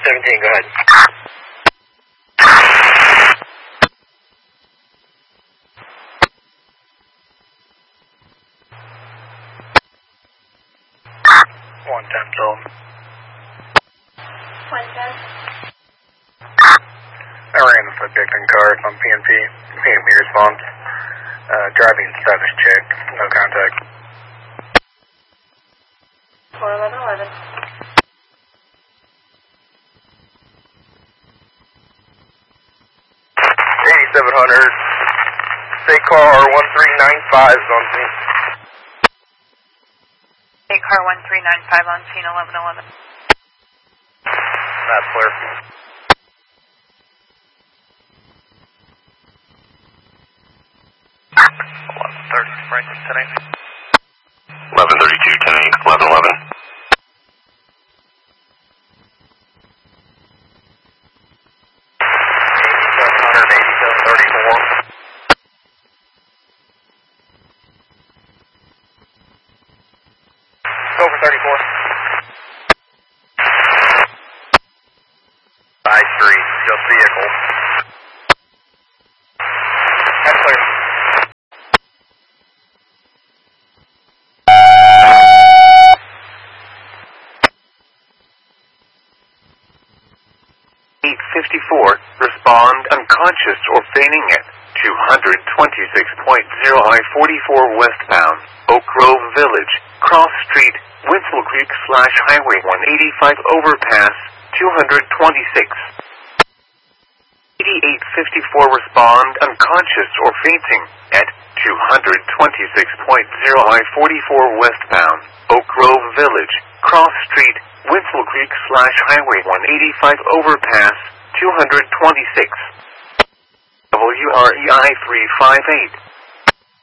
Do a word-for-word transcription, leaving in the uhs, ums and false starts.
seventeen, go ahead. One ten, sold. One ten. I ran the subject in car. It's on P M P. P M P response. Uh, driving status check. No contact. four eleven eleven. eighty-seven hundred. State car one three nine five is on scene. State car one three nine five on scene, eleven eleven. That's clear. eleven thirty, Franklin, ten eight. eleven thirty-two, ten eight, eleven eleven. eighty-seven hundred, eighty-seven thirty-four. Go for thirty-four. Side street, just vehicle. That's clear. eight fifty-four, respond unconscious or feigning at two twenty-six point zero I forty-four westbound, Oak Grove Village, Cross Street, Winslow Creek slash Highway one eighty-five overpass, two twenty-six. eighty-eight fifty-four, respond unconscious or fainting at two twenty-six point zero I forty-four westbound, Oak Grove Village, Cross Street, Winslow Creek slash Highway one eighty-five overpass, two twenty-six. W R E I three five eight.